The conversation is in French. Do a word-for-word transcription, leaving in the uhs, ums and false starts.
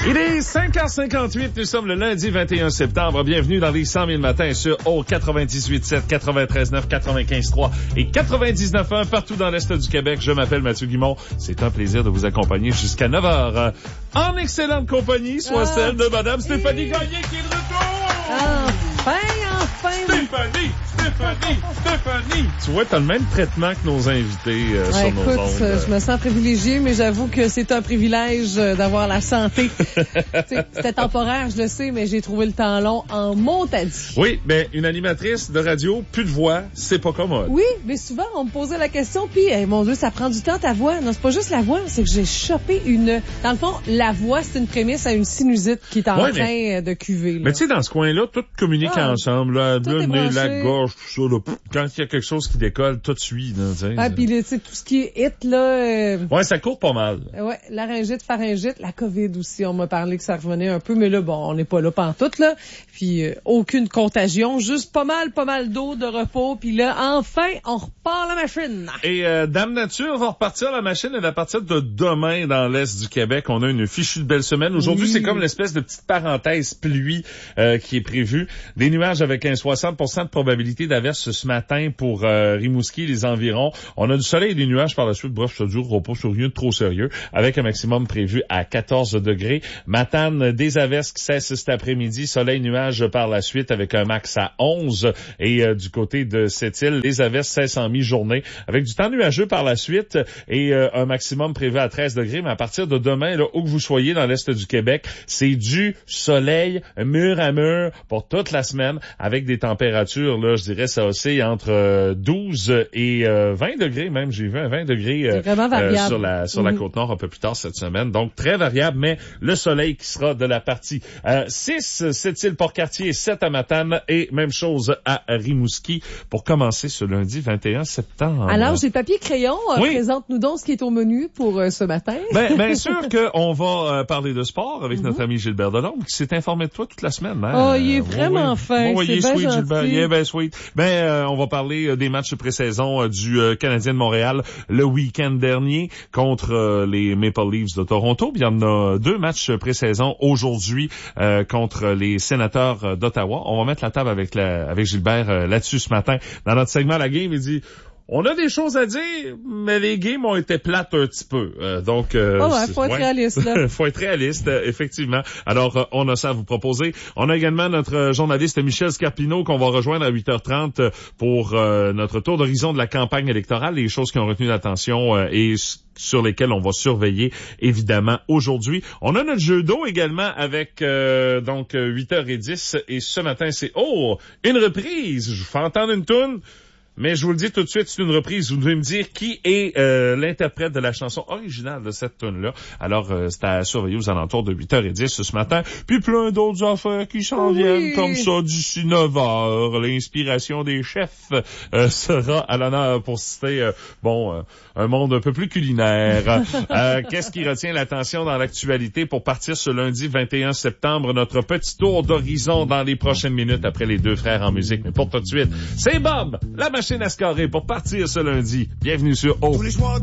Il est cinq heures cinquante-huit, nous sommes le lundi vingt et un septembre. Bienvenue dans les cent mille matins sur O quatre-vingt-dix-huit sept, quatre-vingt-treize neuf, quatre-vingt-quinze trois et quatre-vingt-dix-neuf un partout dans l'Est du Québec. Je m'appelle Mathieu Guimond. C'est un plaisir de vous accompagner jusqu'à neuf heures. En excellente compagnie, soit ah, celle de Madame Stéphanie Gagné qui est de retour. Enfin, enfin. Stéphanie, Stéphanie, Stéphanie. Tu vois, t'as le même traitement que nos invités euh, ouais, sur écoute, nos ondes. Euh, je me sens privilégiée, mais j'avoue que c'est un privilège euh, d'avoir la santé. C'était temporaire, je le sais, mais j'ai trouvé le temps long en montadie. Oui, mais une animatrice de radio, plus de voix, c'est pas commode. Oui, mais souvent, on me posait la question, puis, hey, mon Dieu, ça prend du temps ta voix. Non, c'est pas juste la voix, c'est que j'ai chopé une... Dans le fond, la voix, c'est une prémisse à une sinusite qui est en ouais, train mais... de cuver. Là. Mais tu sais, dans ce coin-là, tout communique ah, ensemble, là, le nez, la gorge, tout ça, là. Quand il y a quelque chose qui décolle, tout suit, là, tu sais. Ah, puis, tu sais, tout ce qui est hit, là... Euh... Ouais, ça court pas mal. Ouais, laryngite, pharyngite, la COVID aussi, on m'a parlé que ça revenait un peu, mais là, bon, on n'est pas là pantoute, là. Puis, euh, aucune contagion, juste pas mal, pas mal d'eau, de repos, puis là, enfin, on repart la machine. Et euh, Dame Nature va repartir la machine, et à partir de demain, dans l'Est du Québec, on a une fichue de belle semaine. Aujourd'hui, oui. C'est comme l'espèce de petite parenthèse pluie euh, qui est prévue. Des nuages avec un soixante pour cent de probabilité d'averse ce matin pour euh, Rimouski, les environs. On a du soleil et des nuages par la suite. Bref, ça dure pas sur rien de trop sérieux, avec un maximum prévu à quatorze degrés. Matane, des averses qui cessent cet après-midi. Soleil, nuages par la suite avec un max à onze. Et euh, du côté de Sept-Îles, les averses cessent en mi-journée avec du temps nuageux par la suite et euh, un maximum prévu à treize degrés. Mais à partir de demain, là, où que vous soyez dans l'Est du Québec, c'est du soleil mur à mur pour toute la semaine avec des températures, là, je dirais, ça oscille entre euh, douze et euh, vingt degrés même. J'ai vu un vingt degrés euh, euh, sur la sur mmh. la Côte-Nord un peu plus tard cette semaine. Donc, très variable, mais le soleil qui sera de la partie. Euh, six, Sept-Îles Port-Cartier, sept à Matane et même chose à Rimouski pour commencer ce lundi vingt et un septembre. Alors, j'ai papier crayon. Oui. Présente-nous donc ce qui est au menu pour euh, ce matin. Ben, bien sûr qu'on va euh, parler de sport avec mm-hmm. notre ami Gilbert Delorme qui s'est informé de toi toute la semaine. Hein? Oh, il est vraiment oui, fin. Bon, c'est il est bien sweet, gentil. Gilbert. Il est bien sweet. Ben, euh, on va parler euh, des matchs pré-saison euh, du euh, Canadien de Montréal le week-end dernier contre euh, les Maple Leafs de Toronto. Puis il y en a deux matchs pré-saison aujourd'hui euh, contre les Sénateurs d'Ottawa. On va mettre la table avec la, avec Gilbert euh, là-dessus ce matin. Dans notre segment La Game, il dit... On a des choses à dire, mais les games ont été plates un petit peu. Euh, donc, euh, oh ouais, faut être ouais. réaliste, là. faut être réaliste, euh, effectivement. Alors, euh, on a ça à vous proposer. On a également notre journaliste Michel Scarpino qu'on va rejoindre à huit heures trente pour euh, notre tour d'horizon de la campagne électorale, les choses qui ont retenu l'attention euh, et sur lesquelles on va surveiller, évidemment, aujourd'hui. On a notre jeu d'eau également avec, euh, donc, huit heures dix. Et ce matin, c'est, oh, une reprise. Je vous fais entendre une toune. Mais je vous le dis tout de suite, c'est une reprise. Vous devez me dire qui est euh, l'interprète de la chanson originale de cette tune-là. Alors, euh, c'est à surveiller aux alentours de huit heures dix ce matin. Puis plein d'autres affaires qui s'en oui. viennent comme ça d'ici neuf heures. L'inspiration des chefs euh, sera à l'honneur pour citer, euh, bon, euh, un monde un peu plus culinaire. euh, qu'est-ce qui retient l'attention dans l'actualité pour partir ce lundi vingt et un septembre? Notre petit tour d'horizon dans les prochaines minutes après les deux frères en musique. Mais pour tout de suite, c'est Bob, la machine à scorer pour partir ce lundi. Bienvenue sur O. Tous les soirs